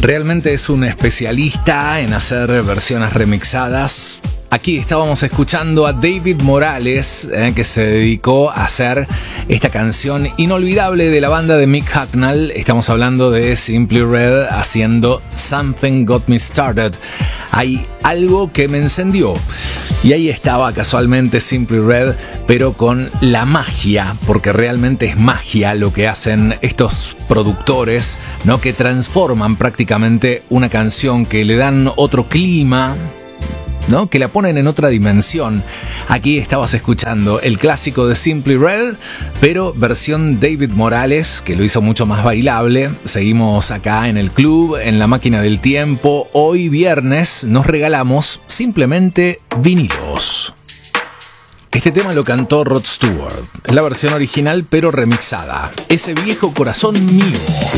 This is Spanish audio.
Realmente es un especialista en hacer versiones remixadas. Aquí estábamos escuchando a David Morales, que se dedicó a hacer esta canción inolvidable de la banda de Mick Hucknall. Estamos hablando de Simply Red haciendo Something Got Me Started. Hay algo que me encendió. Y ahí estaba casualmente Simply Red, pero con la magia, porque realmente es magia lo que hacen estos productores, ¿no? Que transforman prácticamente una canción, que le dan otro clima, ¿no? Que la ponen en otra dimensión. Aquí estabas escuchando el clásico de Simply Red, pero versión David Morales, que lo hizo mucho más bailable. Seguimos acá en el club, en la máquina del tiempo. Hoy viernes nos regalamos simplemente vinilos. Este tema lo cantó Rod Stewart, la versión original pero remixada. Ese viejo corazón mío.